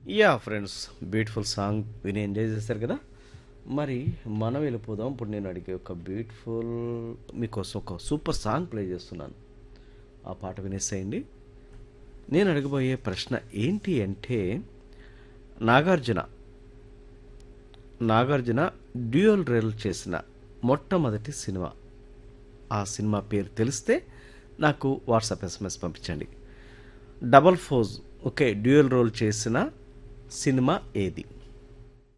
Friends, beautiful song విని enjoy చేశారు కదా. మరి మనం వెళ్ళిపోదాం. ఇప్పుడు నేను అడిగే ఒక బ్యూటిఫుల్ మీకోసం ఒక సూపర్ సాంగ్ ప్లే చేస్తున్నాను. ఆ పాట వినేసేయండి. నేను అడగబోయే ప్రశ్న ఏంటి అంటే, నాగార్జున నాగార్జున డ్యూయల్ రోల్ చేసిన మొట్టమొదటి సినిమా, ఆ సినిమా పేరు తెలిస్తే నాకు వాట్సాప్ ఎస్ఎంఎస్ పంపించండి. Double pose, okay, dual role చేసిన సినిమా ఏది?